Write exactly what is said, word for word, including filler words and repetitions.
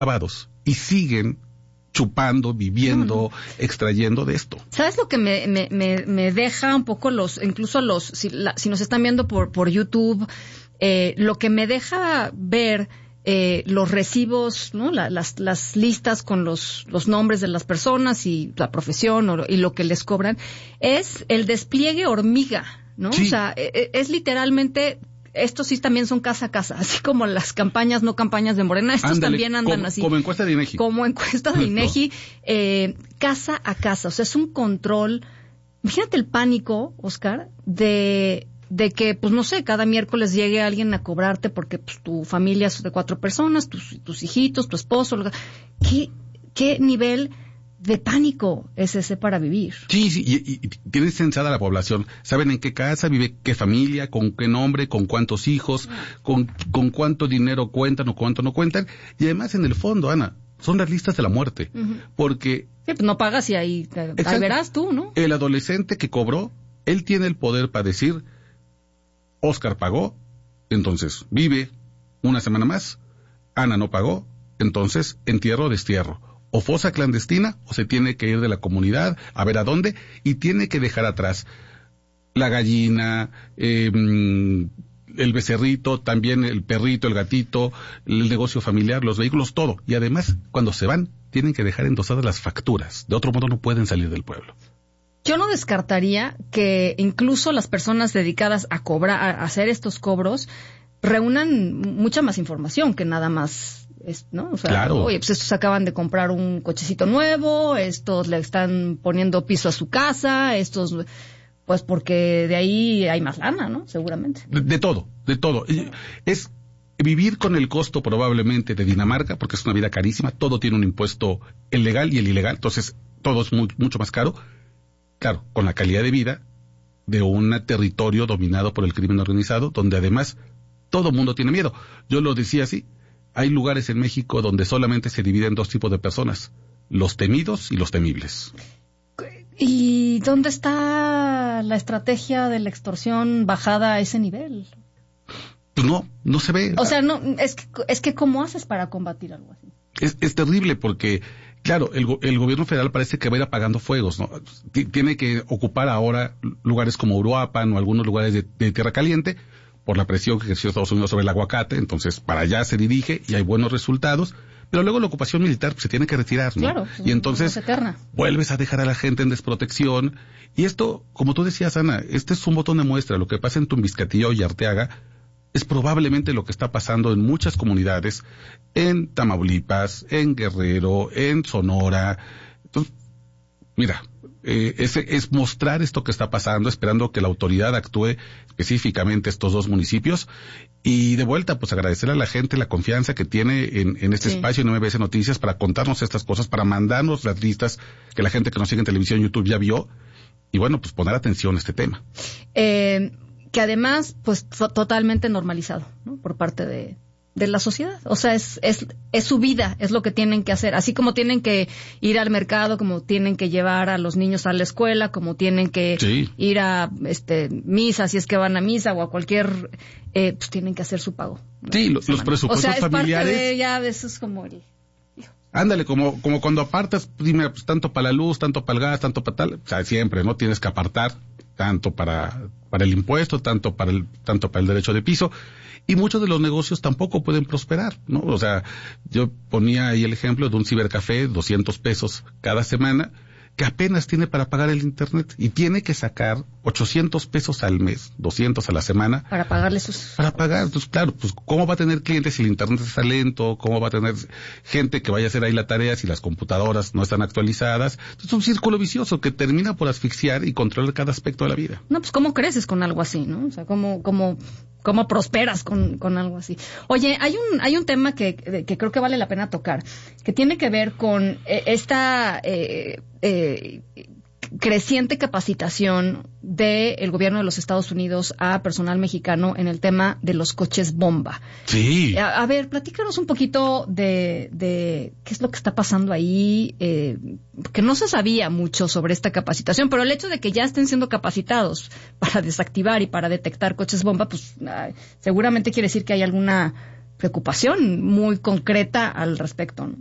lavados y siguen chupando, viviendo, no, no. extrayendo de esto. ¿Sabes lo que me, me, me, me deja un poco los, incluso los, si, la, si nos están viendo por, por YouTube, eh, lo que me deja ver eh, los recibos, ¿no? La, las, las listas con los, los nombres de las personas y la profesión o, y lo que les cobran, es el despliegue hormiga, ¿no? Sí. O sea, es, es literalmente... Estos sí también son casa a casa, así como las campañas, no campañas de Morena, estos Ándale, también andan como, así. Como encuesta de INEGI. Como encuesta de INEGI, eh, casa a casa, o sea, es un control. Imagínate el pánico, Oscar, de, de que, pues no sé, cada miércoles llegue alguien a cobrarte porque pues, tu familia es de cuatro personas, tus, tus hijitos, tu esposo. ¿Qué, qué nivel de pánico es ese para vivir? Sí, sí, y, y, y tiene censada la población. Saben en qué casa vive, qué familia, con qué nombre, con cuántos hijos, con, con cuánto dinero cuentan o cuánto no cuentan. Y además, en el fondo, Ana, son las listas de la muerte. Uh-huh. Porque... Sí, pues no pagas y ahí, ahí verás tú, ¿no? El adolescente que cobró, él tiene el poder para decir, Oscar pagó, entonces vive una semana más. Ana no pagó, entonces entierro o destierro. O fosa clandestina, o se tiene que ir de la comunidad a ver a dónde, y tiene que dejar atrás la gallina, eh, el becerrito, también el perrito, el gatito, el negocio familiar, los vehículos, todo. Y además, cuando se van, tienen que dejar endosadas las facturas. De otro modo no pueden salir del pueblo. Yo no descartaría que incluso las personas dedicadas a cobrar, a hacer estos cobros, reúnan mucha más información que nada más... Es, ¿no? O sea, claro. Oye, pues estos acaban de comprar un cochecito nuevo, estos le están poniendo piso a su casa, estos, pues porque de ahí hay más lana, ¿no? Seguramente. De, de todo, de todo. Es vivir con el costo probablemente de Dinamarca, porque es una vida carísima, todo tiene un impuesto, el legal y el ilegal, entonces todo es muy, mucho más caro. Claro, con la calidad de vida de un territorio dominado por el crimen organizado, donde además todo mundo tiene miedo. Yo lo decía así. Hay lugares en México donde solamente se dividen dos tipos de personas, los temidos y los temibles. ¿Y dónde está la estrategia de la extorsión bajada a ese nivel? Pues no, no se ve. O sea, no, es que, es que ¿cómo haces para combatir algo así? Es, es terrible porque, claro, el, el gobierno federal parece que va a ir apagando fuegos, ¿no? Tiene que ocupar ahora lugares como Uruapan o algunos lugares de, de Tierra Caliente, por la presión que ejerció Estados Unidos sobre el aguacate, entonces para allá se dirige y hay buenos resultados, pero luego la ocupación militar pues, se tiene que retirar, ¿no? Claro, y entonces vuelves a dejar a la gente en desprotección, y esto, como tú decías, Ana, este es un botón de muestra. Lo que pasa en Tumbiscatillo y Arteaga es probablemente lo que está pasando en muchas comunidades, en Tamaulipas, en Guerrero, en Sonora. Entonces, mira, Eh, es, es mostrar esto que está pasando, esperando que la autoridad actúe específicamente estos dos municipios, y de vuelta, pues agradecer a la gente la confianza que tiene en, en este sí. espacio en M B S Noticias para contarnos estas cosas, para mandarnos las listas que la gente que nos sigue en televisión, YouTube ya vio, y bueno, pues poner atención a este tema. Eh, que además, pues totalmente normalizado, ¿no? Por parte de... de la sociedad, o sea, es, es, es su vida, es lo que tienen que hacer, así como tienen que ir al mercado, como tienen que llevar a los niños a la escuela, como tienen que sí. ir a este misa, si es que van a misa o a cualquier, eh, pues tienen que hacer su pago, ¿no? Sí, los, los presupuestos o sea, es familiares. Parte de, ya de eso es como el... Ándale, como, como cuando apartas, dime, pues tanto para la luz, tanto para el gas, tanto para tal, o sea, siempre, ¿no? Tienes que apartar tanto para, para el impuesto, tanto para el, tanto para el derecho de piso. Y muchos de los negocios tampoco pueden prosperar, ¿no? O sea, yo ponía ahí el ejemplo de un cibercafé, doscientos pesos cada semana, que apenas tiene para pagar el internet y tiene que sacar ochocientos pesos al mes, doscientos a la semana. Para pagarle sus... Para pagar. Entonces, claro, pues ¿cómo va a tener clientes si el internet está lento? ¿Cómo va a tener gente que vaya a hacer ahí la tarea si las computadoras no están actualizadas? Entonces, es un círculo vicioso que termina por asfixiar y controlar cada aspecto de la vida. No, pues ¿cómo creces con algo así, no? O sea, ¿cómo, cómo, cómo prosperas con, con algo así? Oye, hay un, hay un tema que, que creo que vale la pena tocar, que tiene que ver con eh, esta... Eh, Eh, creciente capacitación del gobierno de los Estados Unidos a personal mexicano en el tema de los coches bomba. Sí. A, a ver, platícanos un poquito de, de qué es lo que está pasando ahí, eh, que no se sabía mucho sobre esta capacitación, pero el hecho de que ya estén siendo capacitados para desactivar y para detectar coches bomba, pues ah, seguramente quiere decir que hay alguna preocupación muy concreta al respecto, ¿no?